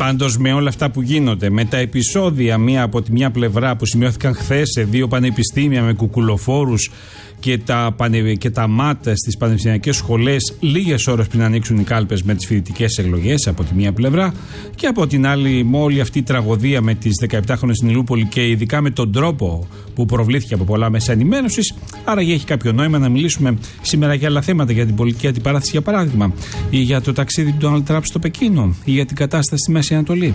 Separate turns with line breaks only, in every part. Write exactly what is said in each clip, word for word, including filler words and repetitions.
Πάντως, με όλα αυτά που γίνονται, με τα επεισόδια μία από τη μια πλευρά που σημειώθηκαν χθες σε δύο πανεπιστήμια με κουκουλοφόρους και τα, πανε, και τα ΜΑΤ στις πανεπιστημιακές σχολές λίγες ώρες πριν ανοίξουν οι κάλπες με τις φοιτητικές εκλογές από τη μία πλευρά, και από την άλλη με όλη αυτή η τραγωδία με τις δεκαεπτάχρονες στην Ηλιούπολη και ειδικά με τον τρόπο που προβλήθηκε από πολλά μέσα ενημέρωσης. Άραγε έχει κάποιο νόημα να μιλήσουμε σήμερα για άλλα θέματα, για την πολιτική αντιπαράθεση για παράδειγμα, ή για το ταξίδι του Ντόναλντ Τραμπ στο Πεκίνο, ή για την κατάσταση στη Μέση Ανατολή.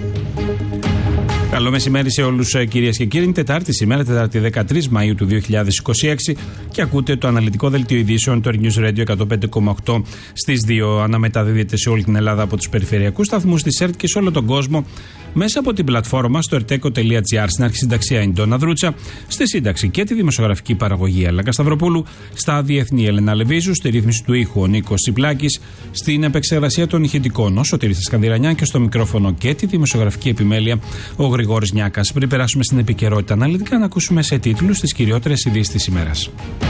Καλό μεσημέρι σε όλους, κυρίες και κύριοι. Είναι Τετάρτη σήμερα, Τετάρτη δεκατρείς Μαΐου του δύο χιλιάδες είκοσι έξι, και ακούτε το αναλυτικό δελτίο ειδήσεων του News Radio εκατόν πέντε κόμμα οκτώ στις δύο. Αναμεταδίδεται σε όλη την Ελλάδα από τους περιφερειακούς σταθμούς της ΕΡΤ και σε όλο τον κόσμο μέσα από την πλατφόρμα στο ερτέκο τελεία τζι άρ. Στην αρχισυνταξία η Ντόνα Δρούτσα, στη σύνταξη και τη δημοσιογραφική παραγωγή Αλέκα Σταυροπούλου, στα διεθνή Έλενα Λεβίζου, στη ρύθμιση του ήχου ο Νίκος Τσιπλάκης, στην επεξεργασία των ηχητικών ο Σωτήρης Σκανδυρανιά και στο μικρόφωνο και τη δημοσιογραφική επιμέλεια ο Γρηγόρης Νιάκας. Πριν περάσουμε στην επικαιρότητα αναλυτικά, να ακούσουμε σε τίτλους τις κυριότερες ειδήσεις της ημέρας.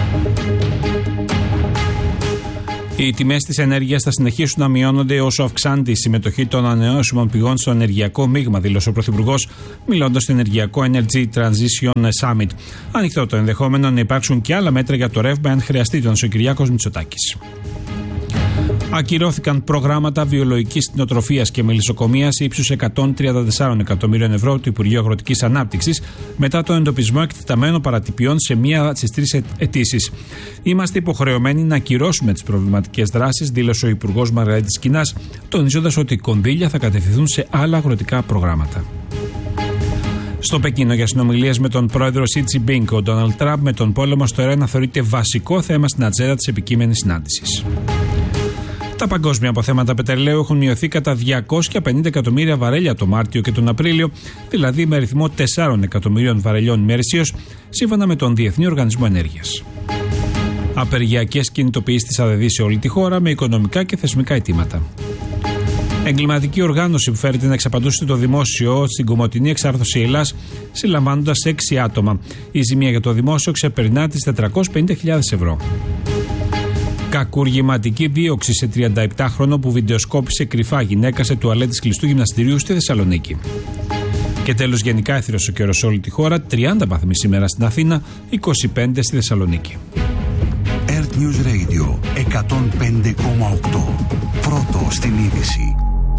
Οι τιμές της ενέργειας θα συνεχίσουν να μειώνονται όσο αυξάνεται η συμμετοχή των ανανεώσιμων πηγών στο ενεργειακό μείγμα, δήλωσε ο Πρωθυπουργός, μιλώντας στο Ενεργειακό Energy Transition Summit. Ανοιχτό το ενδεχόμενο να υπάρξουν και άλλα μέτρα για το ρεύμα, αν χρειαστεί, τον ο Κυριάκος Μητσοτάκης. Ακυρώθηκαν προγράμματα βιολογικής κτηνοτροφίας και μελισσοκομείας ύψους εκατόν τριάντα τέσσερα εκατομμύριων ευρώ του Υπουργείου Αγροτικής Ανάπτυξης μετά τον εντοπισμό εκτεταμένων παρατυπιών σε μία στις τρεις αιτήσεις. Είμαστε υποχρεωμένοι να ακυρώσουμε τις προβληματικές δράσεις, δήλωσε ο Υπουργός Μαργαρίτης Κινάς, τονίζοντας ότι οι κονδύλια θα κατευθυνθούν σε άλλα αγροτικά προγράμματα. Στο Πεκίνο, για συνομιλίες με τον πρόεδρο Σι Τζινπίνγκ, ο Ντόναλντ Τραμπ με τον πόλεμο στο Ιράν θεωρείται βασικό θέμα στην ατζέντα της επικείμενης συνάντησης. Τα παγκόσμια αποθέματα πετρελαίου έχουν μειωθεί κατά διακόσια πενήντα εκατομμύρια βαρέλια το Μάρτιο και τον Απρίλιο, δηλαδή με αριθμό τεσσάρων εκατομμυρίων βαρελιών ημερησίως, σύμφωνα με τον Διεθνή Οργανισμό Ενέργειας. Απεργιακές κινητοποιήσεις της ΑΔΕΔ σε όλη τη χώρα με οικονομικά και θεσμικά αιτήματα. Εγκληματική οργάνωση που φέρεται να εξαπαντούσε το δημόσιο στην Κομοτηνή εξάρθρωση Ελλάς, συλλαμβάνοντας έξι άτομα. Η ζημία για το δημόσιο ξεπερνά τις τετρακόσιες πενήντα χιλιάδες ευρώ. Κακουργηματική δίωξη σε τριανταεπτάχρονο που βιντεοσκόπησε κρυφά γυναίκα σε τουαλέτης κλειστού γυμναστηρίου στη Θεσσαλονίκη. Και τέλος, γενικά έθριος ο καιρός σε όλη τη χώρα, τριάντα βαθμοί σήμερα στην Αθήνα, είκοσι πέντε στη Θεσσαλονίκη.
Earth News Radio εκατόν πέντε κόμμα οκτώ. Πρώτο στην είδηση.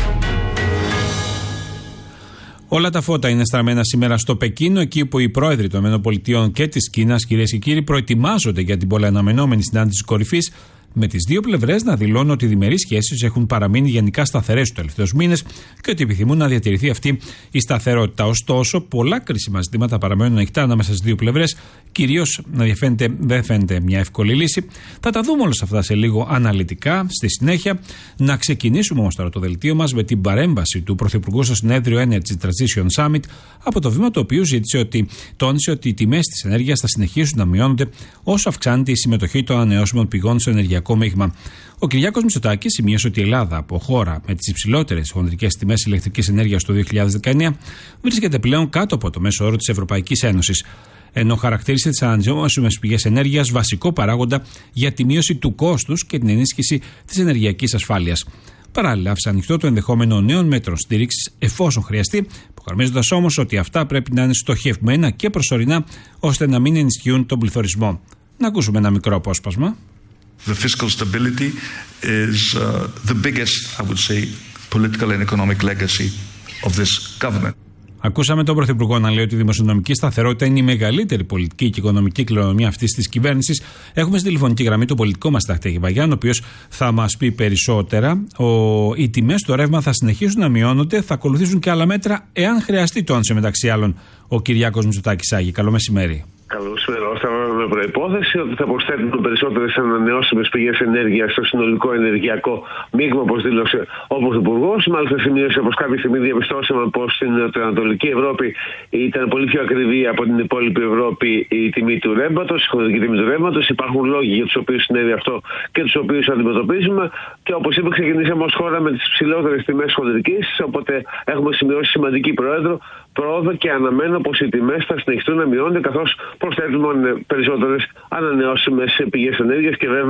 Όλα τα φώτα είναι στραμμένα σήμερα στο Πεκίνο, εκεί που οι πρόεδροι των ΗΠΑ και της Κίνας, κυρίες και κύριοι, προετοιμάζονται για την πολυαναμενόμενη συνάντηση κορυφής, με τις δύο πλευρές να δηλώνουν ότι οι διμερείς σχέσεις έχουν παραμείνει γενικά σταθερές τους τελευταίους μήνες και ότι επιθυμούν να διατηρηθεί αυτή η σταθερότητα. Ωστόσο, πολλά κρίσιμα ζητήματα παραμένουν ανοιχτά ανάμεσα στις δύο πλευρές, κυρίως να διαφαίνεται, δεν φαίνεται μια εύκολη λύση. Θα τα δούμε όλα αυτά σε λίγο αναλυτικά στη συνέχεια. Να ξεκινήσουμε όμως τώρα το δελτίο μας με την παρέμβαση του Πρωθυπουργού στο συνέδριο Energy Transition Summit, από το βήμα το οποίο ζήτησε ότι, τόνισε ότι οι τιμές της ενέργειας θα συνεχίσουν να μειώνονται όσο αυξάνεται η συμμετοχή των ανανεώσιμων πηγών στο ενεργειακό μείγμα. Ο Κυριάκος Μητσοτάκης σημείωσε ότι η Ελλάδα, από χώρα με τις υψηλότερες χονδρικές τιμές ηλεκτρικής ενέργειας το δύο χιλιάδες δεκαεννέα, βρίσκεται πλέον κάτω από το μέσο όρο της Ευρωπαϊκής Ένωσης, ενώ χαρακτήρισε τις ανανεώσιμες πηγές ενέργειας βασικό παράγοντα για τη μείωση του κόστους και την ενίσχυση της ενεργειακής ασφάλειας. Παράλληλα, άφησε ανοιχτό το ενδεχόμενο νέων μέτρων στήριξης εφόσον χρειαστεί, υπογραμμίζοντας όμως ότι αυτά πρέπει να είναι στοχευμένα και προσωρινά ώστε να μην ενισχύουν τον πληθωρισμό. Να ακούσουμε ένα μικρό απόσπασμα.
The fiscal stability is uh, the biggest, I would say, political and economic legacy of this government.
Ακούσαμε τον Πρωθυπουργό να λέει ότι η δημοσιονομική σταθερότητα είναι η μεγαλύτερη πολιτική και οικονομική κληρονομιά αυτής της κυβέρνησης. Έχουμε στη τηλεφωνική γραμμή τον πολιτικό μας Στάχτη Βαγιάν, ο οποίος θα μας πει περισσότερα. Ο, οι τιμές στο ρεύμα θα συνεχίσουν να μειώνονται, θα ακολουθήσουν και άλλα μέτρα, εάν χρειαστεί, τόνισε μεταξύ άλλων ο Κυριάκος Μητσοτάκης. Άγη, καλό μεσημέρι.
Καλωσπέρα. Με προϋπόθεση ότι θα προσθέτουν περισσότερες ανανεώσιμες πηγές ενέργειας στο συνολικό ενεργειακό μείγμα, όπως δήλωσε ο Πρωθυπουργός. Μάλιστα, σημείωσε πως κάποια στιγμή διαπιστώσαμε πως στην Ανατολική Ευρώπη ήταν πολύ πιο ακριβή από την υπόλοιπη Ευρώπη η τιμή του ρεύματος, η χονδρική τιμή του ρεύματος. Υπάρχουν λόγοι για τους οποίους συνέβη αυτό και τους οποίους αντιμετωπίζουμε. Και όπως είπε, ξεκινήσαμε ως χώρα με τις ψηλότερες τιμές χονδρικής, οπότε έχουμε σημειώσει σημαντική πρόεδρο. Πρόοδο και αναμένω πως οι τιμές θα συνεχιστούν να μειώνονται καθώς προσθέτουμε περισσότερες ανανεώσιμες πηγές ενέργειας και βέβαια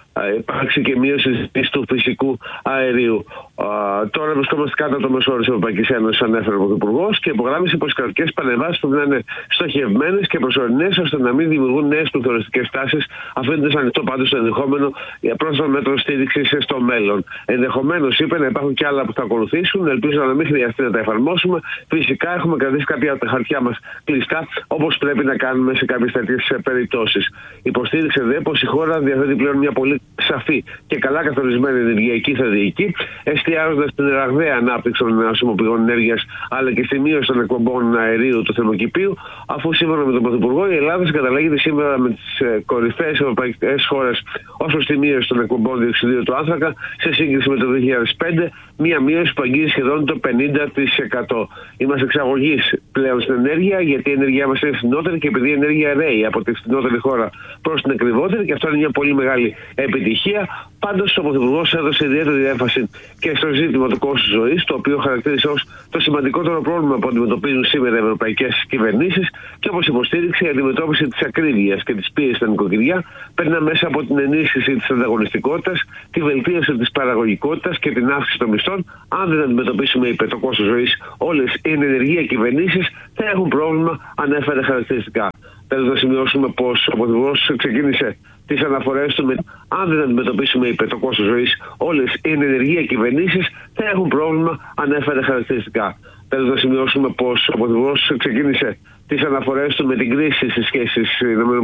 υπάρξει και μείωση του φυσικού αερίου. Α, τώρα βρισκόμαστε κάτω από το μέσο όρο της Ευρωπαϊκής Ένωσης, ανέφερε ο Πρωθυπουργός, και υπογράμμισε πως οι κρατικές παρεμβάσεις πρέπει να είναι στοχευμένες και προσωρινές, ώστε να μην δημιουργούν νέες πληθωριστικές τάσεις, αφήνοντας ανοιχτό πάντως το ενδεχόμενο για πρόσθετο μέτρο στήριξης στο μέλλον. Ενδεχομένως, είπε, να υπάρχουν και άλλα που θα ακολουθήσουν. Ελπίζω να μην χρειαστεί να τα εφαρμόσουμε. Φυσικά, έχουμε κρατήσει κάποια από τα χαρτιά μας κλειστά, όπως πρέπει να κάνουμε σε κάποιες τέτοιες περιπτώσεις. Υποστήριξε δε πως η χώρα διαθέτει πλέον μια πολύ σαφή και καλά καθορισμένη ενεργειακή στρατηγική, εστιάζοντας στην ραγδαία ανάπτυξη των ανανεώσιμων πηγών ενέργειας, αλλά και στη μείωση των εκπομπών αερίου του θερμοκηπίου, αφού σύμφωνα με τον Πρωθυπουργό η Ελλάδα συγκαταλέγεται σήμερα με τις κορυφαίες ευρωπαϊκές χώρες ως προς τη μείωση των εκπομπών διοξιδίου του άνθρακα σε σύγκριση με το δύο χιλιάδες πέντε, μία μείωση που αγγίζει σχεδόν το πενήντα τοις εκατό. Είμαστε εξαγωγής πλέον στην ενέργεια, γιατί η ενέργειά μας είναι φθηνότερη και επειδή η ενέργεια ρέει από τη φθηνότερη χώρα προς την ακριβότερη, και αυτό είναι μια πολύ μεγάλη επιτυχία. Πάντως, ο Πρωθυπουργός έδωσε ιδιαίτερη έμφαση και στο ζήτημα του κόστους ζωής, το οποίο χαρακτήρισε ως το σημαντικότερο πρόβλημα που αντιμετωπίζουν σήμερα οι ευρωπαϊκές κυβερνήσεις, και όπως υποστήριξε, η αντιμετώπιση της ακρίβειας και της πίεσης στα νοικοκυριά περνά μέσα από την ενίσχυση της ανταγωνιστικότητας, τη βελτίωση της παραγωγικότητας και την αύξηση των μισθών. Αν δεν αντιμετωπίσουμε, είπε, το κόστος ζωής, όλες οι ενεργεία κυβερνήσεις θα έχουν πρόβλημα, ανέφερε χαρακτηριστικά. Θέλω να σημειώσουμε πως ο Πρωθυπουργός ξεκίνησε τις αναφορές του με αν δεν αντιμετωπίσουμε, είπε, το κόστος ζωής, όλες οι ενεργεία κυβερνήσεις θα έχουν πρόβλημα, ανέφερε χαρακτηριστικά. Θέλω να σημειώσουμε πως ο Πρωθυπουργός ξεκίνησε τις αναφορές του με την κρίση στις σχέσεις ΗΠΑ